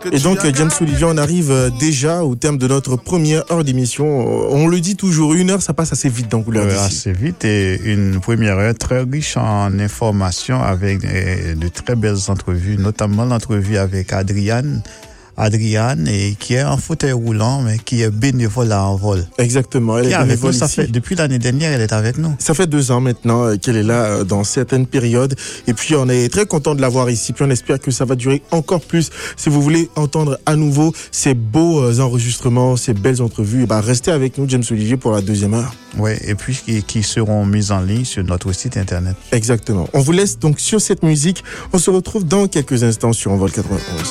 Et donc, James Olivier, on arrive déjà au terme de notre première heure d'émission. On le dit toujours, 1 heure, ça passe assez vite dans Couleur d'ici. Assez vite, et une première heure très riche en informations avec de très belles entrevues, notamment l'entrevue avec Adriane, et qui est en fauteuil roulant, mais qui est bénévole à Envol. Exactement. Elle est bénévole ici. Depuis l'année dernière, elle est avec nous. Ça fait 2 ans maintenant qu'elle est là dans certaines périodes. Et puis, on est très content de l'avoir ici. Puis, on espère que ça va durer encore plus. Si vous voulez entendre à nouveau ces beaux enregistrements, ces belles entrevues, restez avec nous, James Olivier, pour la 2e heure. Oui, et puis qui seront mises en ligne sur notre site internet. Exactement. On vous laisse donc sur cette musique. On se retrouve dans quelques instants sur Envol 91.